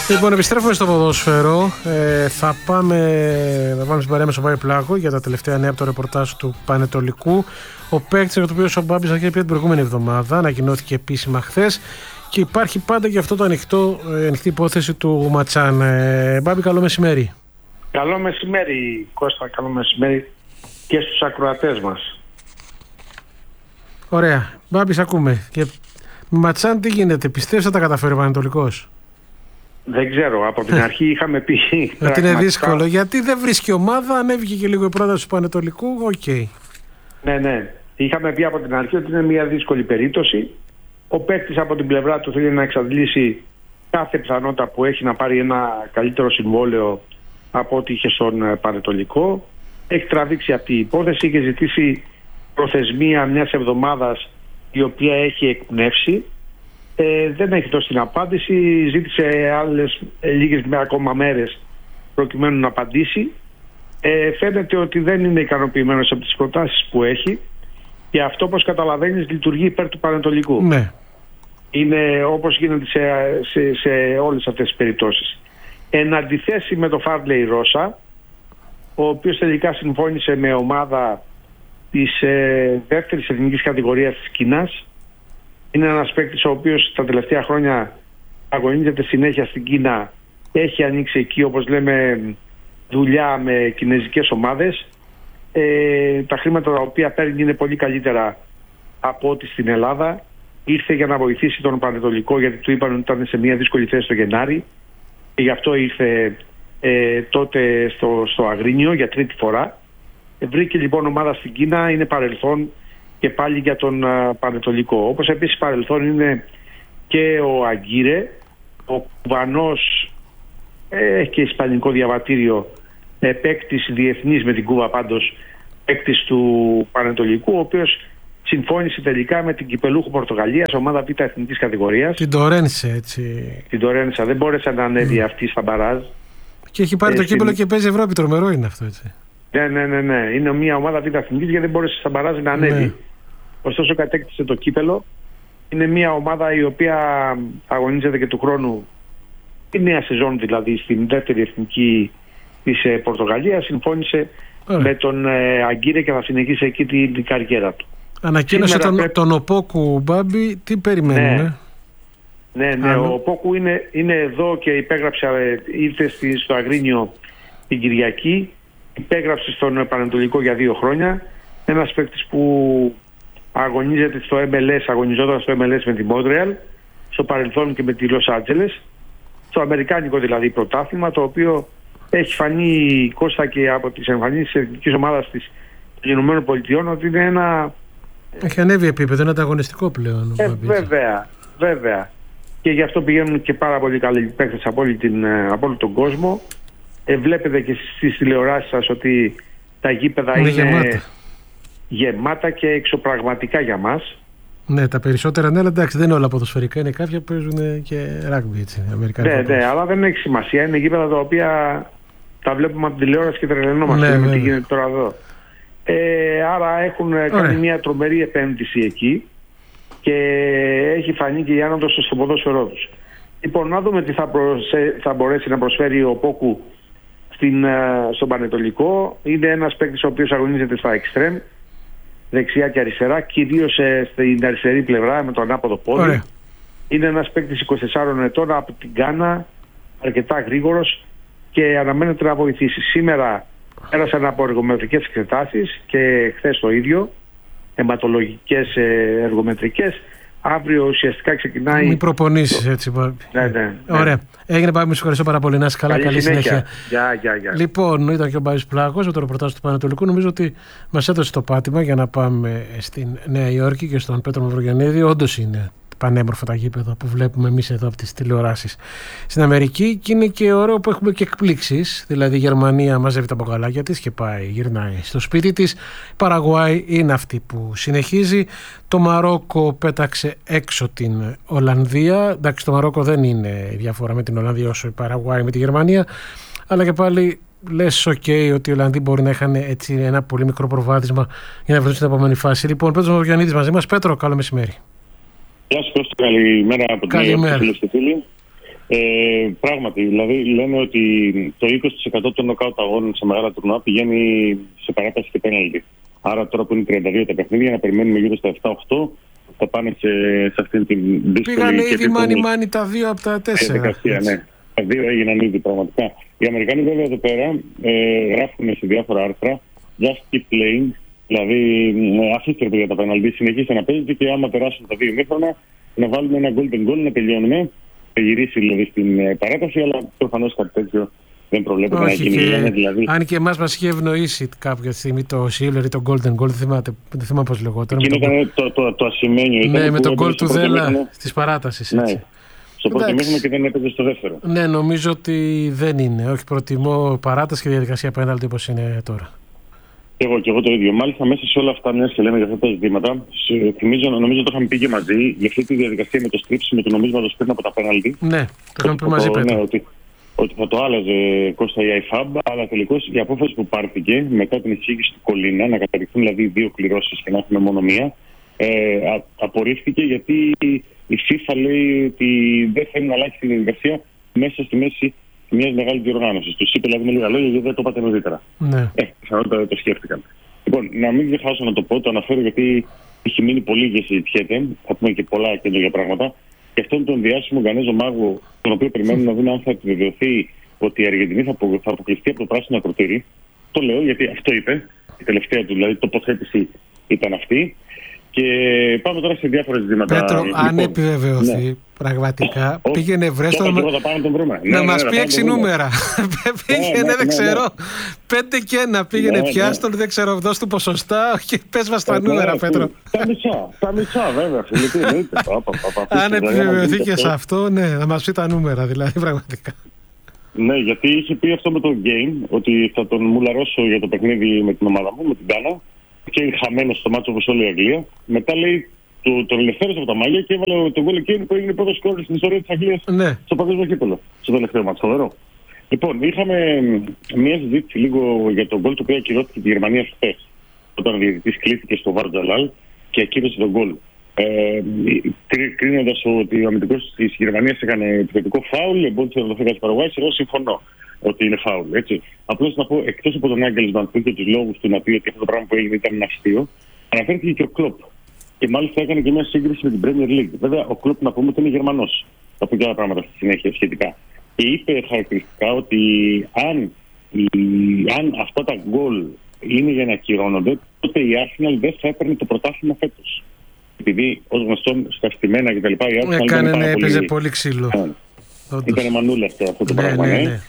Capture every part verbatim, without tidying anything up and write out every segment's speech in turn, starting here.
Λοιπόν, επιστρέφουμε στο ποδόσφαιρο. Ε, θα πάμε, θα πάμε στην παρέα με τον Μπάμπη Πλάκο για τα τελευταία νέα από το ρεπορτάζ του Πανετολικού. Ο παίκτης για το οποίο ο Μπάμπης είχε πει την προηγούμενη εβδομάδα, ανακοινώθηκε επίσημα χθες και υπάρχει πάντα και αυτό το ανοιχτό, ανοιχτή υπόθεση του Ματσάν. Ε, Μπάμπη, καλό μεσημέρι. Καλό μεσημέρι, Κώστα, καλό μεσημέρι και στους ακροατές μας. Ωραία. Μπάμπη, ακούμε. Και με Ματσάν τι γίνεται, πιστεύεις θα τα καταφέρει ο Πανετολικός? Δεν ξέρω, από την αρχή είχαμε πει. Ότι είναι δύσκολο, γιατί δεν βρίσκει ομάδα, ανέβηκε και λίγο η πρόταση του Πανετολικού. Οκ. Okay. Ναι, ναι. Είχαμε πει από την αρχή ότι είναι μια δύσκολη περίπτωση. Ο παίκτης από την πλευρά του θέλει να εξαντλήσει κάθε πιθανότητα που έχει να πάρει ένα καλύτερο συμβόλαιο από ό,τι είχε στον Πανετολικό. Έχει τραβήξει αυτή η υπόθεση και ζητήσει προθεσμία μιας εβδομάδας η οποία έχει εκπνεύσει. Ε, δεν έχει δώσει την απάντηση, ζήτησε άλλες ε, λίγες ακόμα μέρες προκειμένου να απαντήσει. Ε, φαίνεται ότι δεν είναι ικανοποιημένος από τις προτάσεις που έχει και αυτό, όπως καταλαβαίνεις, λειτουργεί υπέρ του Πανετολικού. Ναι. Είναι όπως γίνεται σε, σε, σε όλες αυτές τις περιπτώσεις. Εν αντιθέσει με το Φάρλεϊ Ρώσα, ο οποίος τελικά συμφώνησε με ομάδα της ε, δεύτερης εθνικής κατηγορίας της Κίνας. Είναι ένας παίκτης ο οποίος τα τελευταία χρόνια αγωνίζεται συνέχεια στην Κίνα. Έχει ανοίξει εκεί, όπως λέμε, δουλειά με κινέζικες ομάδες. Ε, τα χρήματα τα οποία παίρνει είναι πολύ καλύτερα από ό,τι στην Ελλάδα. Ήρθε για να βοηθήσει τον Πανετολικό, γιατί του είπαν ότι ήταν σε μια δύσκολη θέση το Γενάρη. Και γι' αυτό ήρθε ε, τότε στο, στο Αγρίνιο για τρίτη φορά. Ε, βρήκε λοιπόν ομάδα στην Κίνα, είναι παρελθόν και πάλι για τον uh, Πανετολικό. Όπως επίσης παρελθόν είναι και ο Αγκύρε, ο Κουβανός, ε, έχει και ισπανικό διαβατήριο, ε, παίκτης διεθνής με την Κούβα πάντως, παίκτης του Πανετολικού, ο οποίος συμφώνησε τελικά με την κυπελούχο Πορτογαλίας, ομάδα Β' εθνικής κατηγορίας. Την Τορένσε, έτσι. Την Τορένσε, δεν μπόρεσε να ανέβει mm. αυτή στα μπαράζ. Και έχει πάρει ε, το κύπελο στην... και παίζει Ευρώπη, τρομερό είναι αυτό, έτσι. Ναι, ναι, ναι, ναι. Είναι μια ομάδα Β' εθνικής γιατί δεν μπόρεσε στα μπαράζ να ανέβει. Ναι. Ωστόσο κατέκτησε το κύπελο. Είναι μια ομάδα η οποία αγωνίζεται και του χρόνου τη νέα σεζόν, δηλαδή στην δεύτερη εθνική της ε, Πορτογαλίας. Συμφώνησε Ωραία. με τον ε, Αγκύρε και θα συνεχίσει εκεί την, την καριέρα του. Ανακοίνωσε τον, πρέπει... τον Οπόκου, Μπάμπη, τι περιμένουμε? Ναι, ναι, ναι ο Οπόκου είναι, είναι εδώ και υπέγραψε, ήρθε στη, στο Αγρίνιο την Κυριακή, υπέγραψε στον Πανετολικό για δύο χρόνια. Ένας παίκτης που αγωνίζεται στο εμ ελ ες, αγωνιζόταν στο εμ ελ ες με τη Μόντρεαλ, στο παρελθόν και με τη Λος Άντζελες, στο αμερικάνικο δηλαδή πρωτάθλημα, το οποίο έχει φανεί, Κώστα, και από τις εμφανίσεις της εθνικής ομάδας της των ΗΠΑ ότι είναι ένα... Έχει ανέβει επίπεδο, είναι ανταγωνιστικό πλέον. Ε, βέβαια, βέβαια. Και γι' αυτό πηγαίνουν και πάρα πολύ καλοί παίκτες από, όλη την, από όλο τον κόσμο. Ε, βλέπετε και στις τηλεοράσεις σας ότι τα γήπεδα είναι, είναι γεμάτα. γεμάτα και εξωπραγματικά για μας. Ναι, τα περισσότερα, ναι, εντάξει, δεν είναι όλα ποδοσφαιρικά, είναι κάποια που παίζουν και ράγμπι, έτσι, αμερικανικά. Ναι, ναι, αλλά δεν έχει σημασία, είναι γήπεδα τα οποία τα βλέπουμε από την τηλεόραση και τρελαινόμαστε, ναι, με τι γίνεται τώρα εδώ. Ε, άρα έχουν Ωραία. κάνει μια τρομερή επένδυση εκεί και έχει φανεί και η άνοδος στο ποδόσφαιρό τους. Λοιπόν, να δούμε τι θα, προσε... θα μπορέσει να προσφέρει ο Πόκου στην, στον Πανετολικό. Είναι ένας παίκτης ο οποίος αγωνίζεται στα εξτρέμ, δεξιά και αριστερά, κυρίως στην αριστερή πλευρά με το ανάποδο πόδι. Ωραία. Είναι ένας παίκτης είκοσι τεσσάρων ετών από την Γκάνα, αρκετά γρήγορος και αναμένεται να βοηθήσει. Σήμερα πέρασαν από εργομετρικές εξετάσεις και χθες το ίδιο, αιματολογικές εργομετρικές. Αύριο ουσιαστικά ξεκινάει. Μην προπονήσεις έτσι, Μπάμπη. Ναι, ναι, ναι. Ωραία. Έγινε, Μπάμπη, με ευχαριστώ πάρα πολύ. Να είσαι καλά, καλή, καλή συνέχεια. Γεια, γεια, γεια. Λοιπόν, ήταν και ο Μπάμπης Πλάκος με το ρεπορτάζ του Πανετολικού. Νομίζω ότι μας έδωσε το πάτημα για να πάμε στην Νέα Υόρκη και στον Πέτρο Μαυρογιαννίδη. Όντως είναι πανέμορφα τα γήπεδα που βλέπουμε εμείς εδώ από τις τηλεοράσεις στην Αμερική, και είναι και ωραίο που έχουμε και εκπλήξεις. Δηλαδή η Γερμανία μαζεύει τα μπογαλάκια της και πάει, γυρνάει στο σπίτι της. Η Παραγουάη είναι αυτή που συνεχίζει. Το Μαρόκο πέταξε έξω την Ολλανδία. Εντάξει, το Μαρόκο δεν είναι διαφορά με την Ολλανδία όσο η Παραγουάη με τη Γερμανία, αλλά και πάλι λες οκ okay, ότι οι Ολλανδοί μπορεί να είχαν έτσι ένα πολύ μικρό προβάδισμα για να βρεθούν στην επόμενη φάση. Λοιπόν, Πέτρος Μαυρογιαννίδης μαζί μας. Πέτρο, καλό μεσημέρι. Γεια σας, καλημέρα από την Νέα Υόρκη, φίλες και φίλοι. Ε, πράγματι, δηλαδή λένε ότι το είκοσι τοις εκατό των νοκάουτ αγώνων σε μεγάλα τουρνουά πηγαίνει σε παράταση και πέναλτι. Άρα τώρα που είναι τριάντα δύο τα παιχνίδια, να περιμένουμε γύρω στα επτά οχτώ, θα πάνε σε, σε αυτήν την δύσκολη. Πήγανε ήδη μάνι-μάνι τα δύο από τα τέσσερα. Ναι. Τα δύο έγιναν ήδη πραγματικά. Οι Αμερικάνοι βέβαια εδώ πέρα ε, γράφουν σε διάφορα άρθρα just keep playing, δηλαδή αφήστε για τα πέναλτι, συνεχίστε να παίζετε και άμα περάσουν τα δύο ημίχρονα να βάλουμε ένα golden goal να τελειώνουμε. Θα γυρίσει δηλαδή στην παράταση, αλλά προφανώς κάτι τέτοιο δεν προβλέπεται να γίνει. Και... δηλαδή... Αν και εμάς μας είχε ευνοήσει κάποια στιγμή το Silver ή το Golden Goal, δεν θυμάμαι, δεν θυμάμαι πώς λεγόταν. Εκείνο ήταν το, το, το, το ασημένιο. Ναι, με τον goal του Δέλα της παράτασης. Ναι. Στο πρώτο μήχρονο και δεν έπαιζε στο δεύτερο. Ναι, νομίζω ότι δεν είναι. Όχι, προτιμώ παράταση και διαδικασία πέναλτι όπως είναι τώρα. Εγώ και εγώ το ίδιο. Μάλιστα, μέσα σε όλα αυτά, μια και λέμε για αυτά τα ζητήματα, θυμίζω, νομίζω το είχαμε πει και μαζί, για αυτή τη διαδικασία με το στρίψιμο του νομίσματος πριν από τα πέναλτι. Ναι, το είχαμε πει μαζί πέρα. Ναι, ότι, ότι θα το άλλαζε Κώστα η άι εφ έι μπι, αλλά τελικώς η απόφαση που πάρθηκε μετά την εισήγηση του Κολίνα, να καταργηθούν δηλαδή δύο κληρώσεις και να έχουμε μόνο μία, ε, α, απορρίφθηκε γιατί η FIFA λέει ότι δεν θέλει να αλλάξει τη διαδικασία μέσα στη μέση μια μεγάλη διοργάνωση. Του είπε δηλαδή με λίγα λόγια γιατί δεν το είπατε νωρίτερα. Ναι. Ε, πιθανότατα δεν το σκέφτηκαν. Λοιπόν, να μην ξεχάσω να το πω, το αναφέρω γιατί έχει μείνει πολύ και συζητιέται. Θα πούμε και πολλά καινούργια πράγματα. Και αυτόν τον διάσημο Γανέζο μάγο, τον οποίο περιμένουμε να δούμε αν θα επιβεβαιωθεί ότι η Αργεντινή θα, θα αποκλειστεί από το πράσινο ακροτήρι. Το λέω γιατί αυτό είπε. Η τελευταία του δηλαδή τοποθέτηση ήταν αυτή. Και πάμε τώρα σε διάφορα ζητήματα. Πέτρο, λοιπόν, αν επιβεβαιωθεί ναι. πραγματικά, oh, πήγαινε βρέστο να, να ναι, μας ναι, πει έξι νούμερα. πήγαινε, ναι, ναι, δεν ξέρω, ναι, ναι. πέντε και ένα πήγαινε ναι, πιάστον, ναι. δεν ξέρω, δώσ' του ποσοστά και πες μας τα νούμερα, Πέτρο. Τα μισά, τα μισά βέβαια, φίλε. Αν επιβεβαιωθεί και σε αυτό, ναι, θα μας πει τα νούμερα, δηλαδή, πραγματικά. Ναι, γιατί είχε πει αυτό με το game, ότι θα τον μουλαρώσω για το παιχνίδι με την ομάδα μου, με την Τάνα. Και χαμένο στο μάτσο όπως όλη η Αγγλία. Μετά λέει το, τον ελευθέρωσε από τα μάγια και έβαλε τον γκολ εκείνο που έγινε πρώτο σκόρ στην ιστορία της Αγγλίας ναι. στο παγκόσμιο κύπελλο. Στο τελευταίο μάτσο. Φοβερό. Λοιπόν, είχαμε μια συζήτηση λίγο για τον γκολ το οποίο ακυρώθηκε τη Γερμανία χθες. Όταν ο διαιτητής κλείθηκε στο Βαρτζαλάλ και ακύρωσε τον γκολ. Ε, κρίνοντας ότι ο αμυντικός της Γερμανίας έκανε επιθετικό φάουλ, εμπόδισε να το φύγει της Παραγουάης, εγώ συμφωνώ ότι είναι φάουλ. Απλώς να πω, εκτός από τον Άγγελσμαν που είχε τους λόγους του να πει ότι αυτό το πράγμα που έγινε ήταν ένα αστείο, αναφέρθηκε και ο Κλοπ. Και μάλιστα έκανε και μια σύγκριση με την Premier League. Βέβαια, ο Κλοπ να πούμε ότι είναι Γερμανός. Θα πω και άλλα πράγματα στη συνέχεια σχετικά. Και είπε χαρακτηριστικά ότι αν, αν αυτά τα γκολ είναι για να ακυρώνονται, τότε η Arsenal δεν θα έπαιρνε το πρωτάθλημα φέτος. Επειδή ως γνωστό στα στημένα κτλ. Έκανε, ναι, έπαιζε πολύ, πολύ ξύλο. Yeah. Ήταν μανούλα αυτό, αυτό το ναι, πράγμα. Ναι, ναι.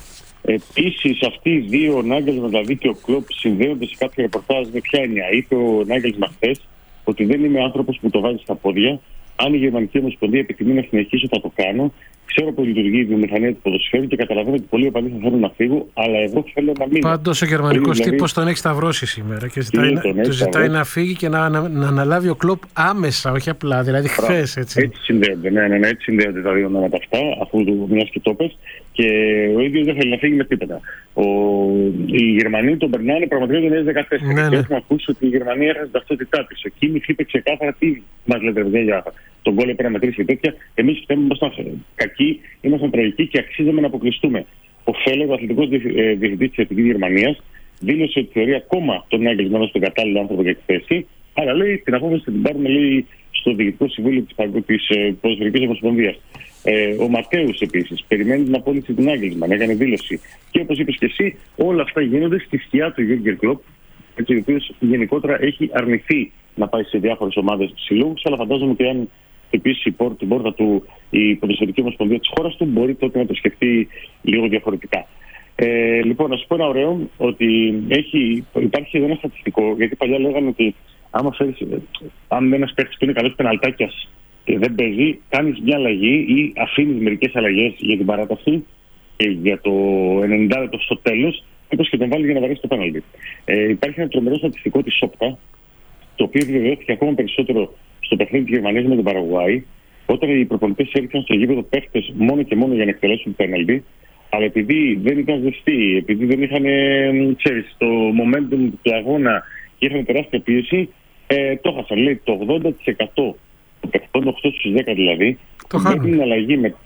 Επίσης, αυτοί οι δύο, ο Νάγκελσμαν δηλαδή και ο Κλοπ, συνδέονται σε κάποια ρεπορτάζ με ποια έννοια. Είπε ο Νάγκελσμαν χθες ότι δεν είμαι άνθρωπος που το βάζει στα πόδια. Αν η Γερμανική Ομοσπονδία επιθυμεί να συνεχίσω, θα το κάνω. Ξέρω πως λειτουργεί η βιομηχανία του ποδοσφαίρου και καταλαβαίνω ότι πολλοί οπαδοί θα θέλουν να φύγουν, αλλά εγώ θέλω να μείνω. Πάντως ο γερμανικός δηλαδή... τύπος τον έχει σταυρώσει σήμερα και ζητάει, να, του ζητάει να φύγει και να, να, να αναλάβει ο Κλοπ άμεσα, όχι απλά, δηλαδή χθες. Έτσι. έτσι συνδέονται, ναι, ναι, ναι, έτσι συνδέονται τα δύο ονόματα αυτά, αφού μιας και το πες, και ο ίδιος δεν θέλει να φύγει με τίποτα. Ο... Οι Γερμανοί τον περνάνε πραγματικά το δύο χιλιάδες δεκατέσσερα. Ναι, ναι. Και έχουμε ακούσει ότι η Γερμανία έχασε την ταυτότητά της. Ο Κίμιχ είπε ξεκάθαρα τι μας λέτε για τον γκολ έπρεπε να μετρήσει και τέτοια. Εμείς φταίμε πως ήταν κακοί, ήμασταν τραγικοί και αξίζαμε να αποκλειστούμε. Ο Φέλερ, ο αθλητικός διευθυντής της Εθνικής Γερμανίας, δήλωσε ότι θεωρεί ακόμα τον Νάγκελσμαν ως τον κατάλληλο άνθρωπο για τη θέση. Άρα λέει την απόφαση θα την πάρουμε λέει, στο Διοικητικό Συμβούλιο της Ποδοσφαιρικής Ομοσπονδίας. Ε, ο Ματέους επίσης περιμένει την απόλυση του Νάγκελσμαν, έκανε δήλωση. Και όπως είπες και εσύ, όλα αυτά γίνονται στη σκιά του Γιούργεν Κλοπ, ο οποίος γενικότερα έχει αρνηθεί να πάει σε διάφορες ομάδες του συλλόγου, αλλά φαντάζομαι ότι αν χτυπήσει την πόρτα του η Ποδοσφαιρική Ομοσπονδία της χώρας του, μπορεί τότε να το σκεφτεί λίγο διαφορετικά. Ε, λοιπόν, να σου πω ένα ωραίο, ότι έχει, υπάρχει εδώ ένα στατιστικό, γιατί παλιά λέγανε ότι άμα φέρεις, αν ένας παίκτης που είναι καλός πεναλτάκιας και δεν παίζει, κάνεις μια αλλαγή ή αφήνεις μερικές αλλαγές για την παράταση και για το ενενήντα λεπτό στο τέλος, όπως και τον βάλει για να βαρέσει το πέναλτι. Ε, υπάρχει ένα τρομερό στατιστικό της Όπτα, το οποίο επιβεβαιώθηκε ακόμα περισσότερο στο παιχνίδι της Γερμανίας με τον Παραγουάη, όταν οι προπονητές έριξαν στο γήπεδο παίχτες μόνο και μόνο για να εκτελέσουν πέναλτι, αλλά επειδή δεν ήταν ζεστοί, επειδή δεν είχαν, ξέρεις, το momentum του αγώνα και είχαν τεράστια πίεση, ε, το έχασαν. Λέει το ογδόντα τοις εκατό των παιχτών, οκτώ στους δέκα δηλαδή, με την αλλαγή με,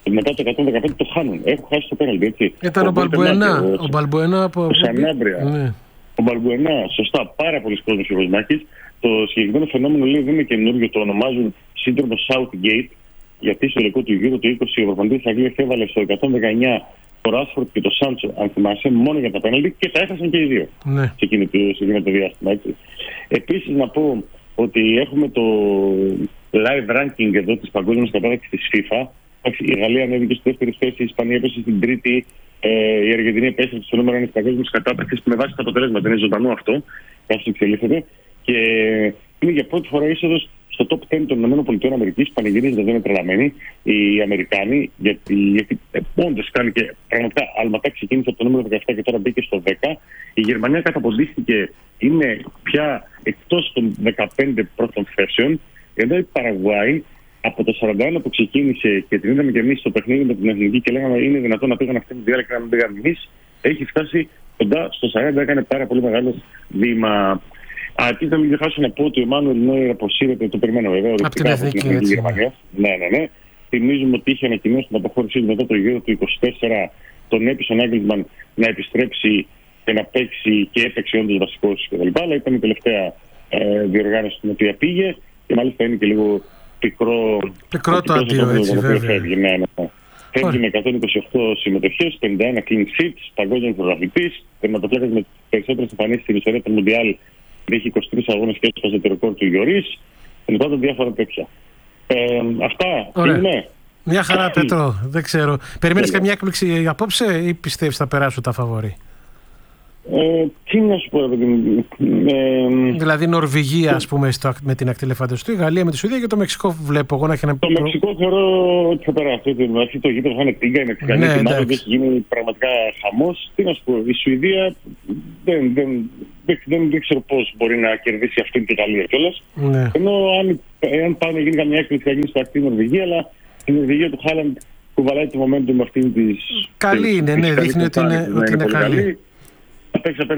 μετά το εκατόν δεκαπέντε το χάνουν. Έχουν χάσει το πέναλτι, έτσι. Ήταν ο Μπαλμπουενά. Ο Μπαλμπουενά από. Ο Σανάμπρια. Ναι. Ο Μπαλμπουενά, σωστά, πάρα πολλοί κόσμοι ο Ροσμάκης. Το συγκεκριμένο φαινόμενο λέει δεν είναι καινούργιο, το ονομάζουν σύνδρομο Southgate, γιατί στο τελικό του γύρου του είκοσι ο προπονητής της Αγγλίας έβαλε στο εκατόν δεκαεννιά το Ράσφορντ και το Σάντσο, αν θυμάσαι, μόνο για τα πέναλτι και τα έχασαν και οι δύο ναι. σε εκείνο το διάστημα. Επίσης να πω ότι έχουμε το live ranking εδώ της παγκόσμιας κατάταξης της FIFA. Η Γαλλία ανέβηκε στη δεύτερη θέση, η Ισπανία έπεσε στην τρίτη, ε, η Αργεντινή επέστρεψε στο νούμερο ένα της παγκόσμιας κατάταξης με βάση τα αποτελέσματα. Είναι ζωντανό αυτό, καθώς εξελίσσεται. Και είναι για πρώτη φορά είσοδος στο top δέκα των ΗΠΑ. Πανηγυρίζονται, δεν είναι τρελαμένοι οι Αμερικάνοι, γιατί, γιατί ε, όντως κάνει και πραγματικά αλματά ξεκίνησε από το νούμερο δεκαεπτά και τώρα μπήκε στο δέκα. Η Γερμανία καταποντίστηκε, είναι πια εκτός των δεκαπέντε πρώτων θέσεων. Εδώ η Παραγουάη από το σαράντα ένα που ξεκίνησε και την είδαμε και εμείς στο παιχνίδι με την Εθνική και λέγαμε είναι δυνατόν να πήγαν αυτή τη διάρκεια και να μην πήγαν εμείς, έχει φτάσει κοντά στο σαράντα, έκανε πάρα πολύ μεγάλο βήμα. Α, επίσης να μην ξεχάσω να πω ότι ο Μάνουελ Νόιερ αποσύρεται, το περιμένω βέβαια, από την Εθνική Γερμανία. Ναι, ναι, ναι. Θυμίζουμε ότι είχε ανακοινώσει την αποχώρησή του μετά το γύρο του είκοσι τέσσερα, τον έπεισε ο Νάγκελσμαν να επιστρέψει και να παίξει και έπαιξε όντως βασικός κτλ. Αλλά ήταν η τελευταία ε, διοργάνωση στην οποία πήγε και μάλιστα είναι και λίγο πικρό. Πικρό το αντίο, έτσι βέβαια. Φεύγει, ναι, ναι. Φεύγει με εκατόν είκοσι οκτώ συμμετοχές, πενήντα ένα clean sheets, παγκόσμιος πρωταθλητής, τερματοφύλακας με περισσότερες εμφανίσεις στην ιστορία του Μουντιάλ. Έχει είκοσι τρεις αγώνες και έσπασε το ρεκόρ του Γιωρίς. Και μετά τα διάφορα τέτοια. Ε, αυτά. Είναι. Μια χαρά, Πέτρο. Δεν ξέρω. Περιμένεις καμιά έκπληξη απόψε ή πιστεύεις θα περάσουν τα φαβορί? Ε, τι να σου πω, ε, δηλαδή Νορβηγία, ας πούμε, στο, με την ακτή ελεφαντοστού, η Γαλλία με τη Σουηδία και το Μεξικό βλέπω εγώ να έχει ένα. Το προ... Μεξικό θεωρώ ότι θα περάσει. Δηλαδή το γήπεδο θα είναι τίγκα, είναι τίγκα. Ναι, ναι, έχει γίνει πραγματικά χαμός. Τι να σου πω, η Σουηδία δεν, δεν, δεν, δεν, δεν ξέρω πώς μπορεί να κερδίσει αυτή την Ιταλία κιόλας. Ναι. Ενώ αν, αν πάει να γίνει καμιά έκπληξη θα γίνει στο ακτή Νορβηγία, αλλά η Νορβηγία του Χάλαντ κουβαλάει το momentum με αυτήν τη. Καλή είναι, ναι, δείχνει ότι είναι καλή.